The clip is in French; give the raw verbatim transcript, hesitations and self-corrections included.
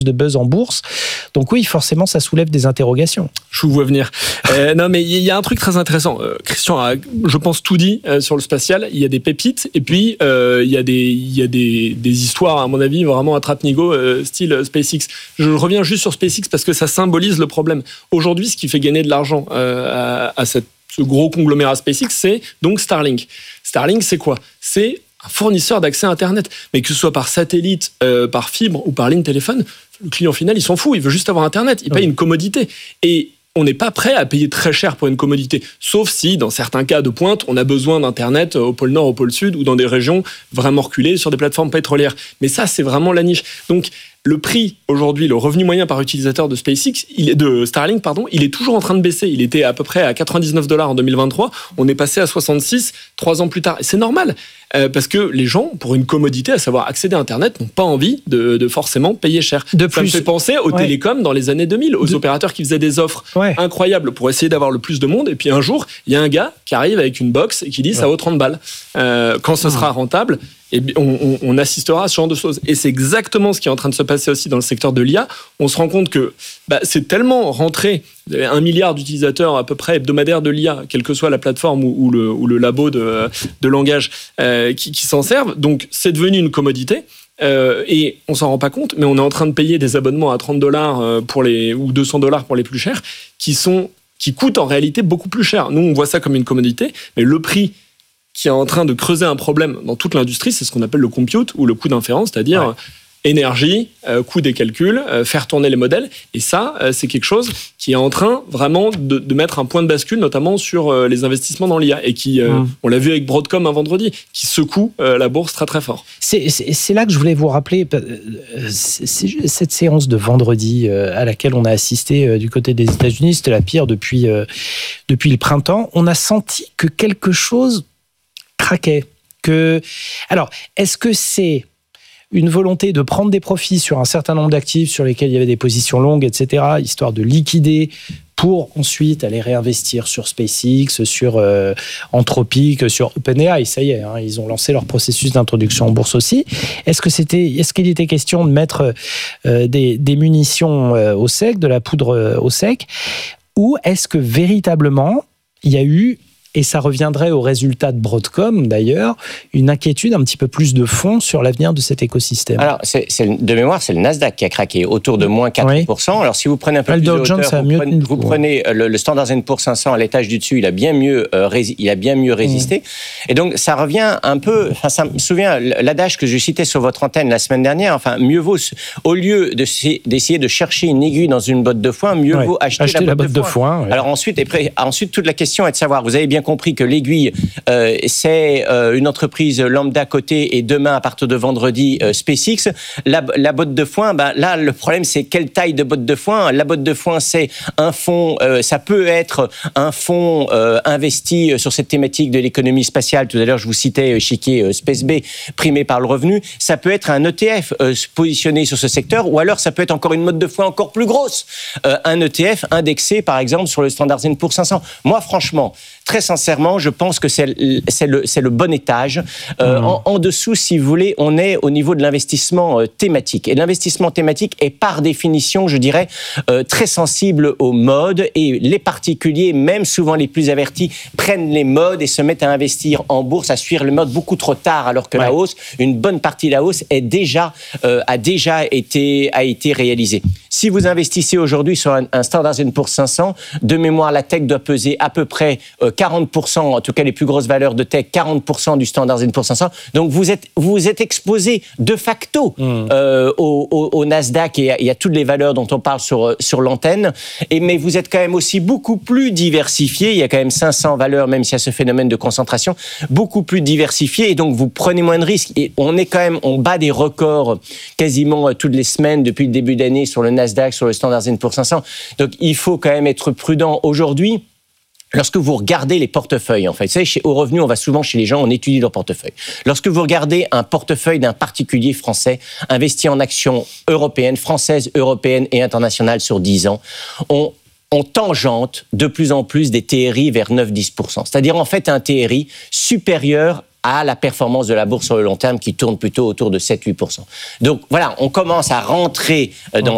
de buzz en bourse. Donc oui, forcément, ça soulève des interrogations. Je vous vois venir. Euh, non, mais il y a un truc très intéressant. Euh, Christian a, je pense, tout dit euh, sur le spatial. Il y a des pépites et puis euh, il y a des, il y a des, des histoires, à mon avis, vraiment attrape-nigo, euh, style SpaceX. Je reviens juste sur SpaceX parce que ça symbolise le problème. Aujourd'hui, ce qui fait gagner de l'argent euh, à, à cette, ce gros conglomérat SpaceX, c'est donc Starlink. Starlink, c'est quoi ? C'est un fournisseur d'accès à Internet. Mais que ce soit par satellite, euh, par fibre ou par ligne téléphone, le client final, il s'en fout. Il veut juste avoir Internet. Il paye oui. une commodité. Et on n'est pas prêt à payer très cher pour une commodité. Sauf si, dans certains cas de pointe, on a besoin d'Internet au pôle Nord, au pôle Sud ou dans des régions vraiment reculées sur des plateformes pétrolières. Mais ça, c'est vraiment la niche. Donc, le prix, aujourd'hui, le revenu moyen par utilisateur de SpaceX, il est de Starlink, pardon, il est toujours en train de baisser. Il était à peu près à quatre-vingt-dix-neuf dollars en deux mille vingt-trois. On est passé à soixante-six, trois ans plus tard. Et c'est normal, euh, parce que les gens, pour une commodité, à savoir accéder à Internet, n'ont pas envie de, de forcément payer cher. De Ça plus, me fait penser aux ouais. télécoms dans les années deux mille, aux de... opérateurs qui faisaient des offres ouais. incroyables pour essayer d'avoir le plus de monde. Et puis un jour, il y a un gars qui arrive avec une box et qui dit ouais. ça vaut trente balles. Euh, quand ce ouais. sera rentable, et on, on, on assistera à ce genre de choses. Et c'est exactement ce qui est en train de se passer aussi dans le secteur de l'I A. On se rend compte que bah, c'est tellement rentré, un milliard d'utilisateurs à peu près hebdomadaires de l'I A, quelle que soit la plateforme ou, ou, le, ou le labo de, de langage euh, qui, qui s'en servent. Donc c'est devenu une commodité. Euh, et on s'en rend pas compte, mais on est en train de payer des abonnements à trente dollars pour les, ou deux cents dollars pour les plus chers, qui, sont, qui coûtent en réalité beaucoup plus cher. Nous, on voit ça comme une commodité, mais le prix qui est en train de creuser un problème dans toute l'industrie, c'est ce qu'on appelle le compute ou le coût d'inférence, c'est-à-dire ouais. énergie, euh, coût des calculs, euh, faire tourner les modèles. Et ça, euh, c'est quelque chose qui est en train vraiment de, de mettre un point de bascule, notamment sur euh, les investissements dans l'I A. Et qui, euh, mmh. on l'a vu avec Broadcom un vendredi, qui secoue euh, la bourse très très fort. C'est, c'est, c'est là que je voulais vous rappeler, c'est, c'est cette séance de vendredi euh, à laquelle on a assisté euh, du côté des États-Unis, c'était la pire depuis, euh, depuis le printemps. On a senti que quelque chose craquait. Que... Alors, est-ce que c'est une volonté de prendre des profits sur un certain nombre d'actifs sur lesquels il y avait des positions longues, et cetera, histoire de liquider pour ensuite aller réinvestir sur SpaceX, sur euh, Anthropic, sur OpenAI, ça y est, hein, ils ont lancé leur processus d'introduction en bourse aussi. Est-ce que c'était, est-ce qu'il était question de mettre euh, des, des munitions euh, au sec, de la poudre euh, au sec, ou est-ce que véritablement il y a eu, et ça reviendrait au résultat de Broadcom, d'ailleurs, une inquiétude un petit peu plus de fond sur l'avenir de cet écosystème. Alors, c'est, c'est, de mémoire, c'est le Nasdaq qui a craqué, autour de moins quatre pour cent. Oui. Alors, si vous prenez un peu le plus Dow de Jones, hauteur, vous, prenez, vous prenez le, le Standard and Poor's cinq cents à l'étage du dessus, il a bien mieux, euh, rési- il a bien mieux résisté. Mmh. Et donc, ça revient un peu... Enfin, ça me souvient l'adage que je citais sur votre antenne la semaine dernière. Enfin, mieux vaut, au lieu de, d'essayer de chercher une aiguille dans une botte de foin, mieux ouais. vaut acheter, acheter la, botte la botte de foin. De foin ouais. Alors ensuite, et pré- ensuite, toute la question est de savoir, vous avez bien compris que l'aiguille Euh, c'est euh, une entreprise lambda cotée et demain, à partir de vendredi, euh, SpaceX. La, la botte de foin, ben, là, le problème, c'est quelle taille de botte de foin. La botte de foin, c'est un fonds, euh, ça peut être un fonds euh, investi sur cette thématique de l'économie spatiale. Tout à l'heure, je vous citais Chiquier euh, Space B, primé par le revenu. Ça peut être un E T F euh, positionné sur ce secteur, ou alors ça peut être encore une botte de foin encore plus grosse. Euh, un E T F indexé, par exemple, sur le Standard and Poor's cinq cents. Moi, franchement, très sincèrement, je pense que c'est, c'est, le, c'est le bon étage. Euh, mmh. en, en dessous, si vous voulez, on est au niveau de l'investissement euh, thématique. Et l'investissement thématique est par définition, je dirais, euh, très sensible aux modes. Et les particuliers, même souvent les plus avertis, prennent les modes et se mettent à investir en bourse, à suivre les modes beaucoup trop tard, alors que ouais. la hausse, une bonne partie de la hausse est déjà, euh, a déjà été, a été réalisée. Si vous investissez aujourd'hui sur un, un Standard and Poor's cinq cents, de mémoire, la tech doit peser à peu près euh, quarante pour cent, en tout cas les plus grosses valeurs de tech, quarante pour cent du Standard and Poor's cinq cents. Donc vous êtes, vous êtes exposé de facto mmh. euh, au, au, au Nasdaq et à, et à toutes les valeurs dont on parle sur, sur l'antenne. Et, mais vous êtes quand même aussi beaucoup plus diversifié. Il y a quand même cinq cents valeurs, même s'il y a ce phénomène de concentration, beaucoup plus diversifié. Et donc vous prenez moins de risques. Et on est quand même, on bat des records quasiment toutes les semaines depuis le début d'année sur le Nasdaq, sur le Standard and Poor's cinq cents. Donc il faut quand même être prudent aujourd'hui. Lorsque vous regardez les portefeuilles, en fait, vous savez, chez Au Revenu, on va souvent chez les gens, on étudie leur portefeuille. Lorsque vous regardez un portefeuille d'un particulier français investi en actions européennes, françaises, européennes et internationales sur dix ans, on on tangente de plus en plus des T R I vers neuf à dix pour cent. C'est-à-dire, en fait, un T R I supérieur à la performance de la bourse sur le long terme qui tourne plutôt autour de sept à huit pour cent. Donc, voilà, on commence à rentrer dans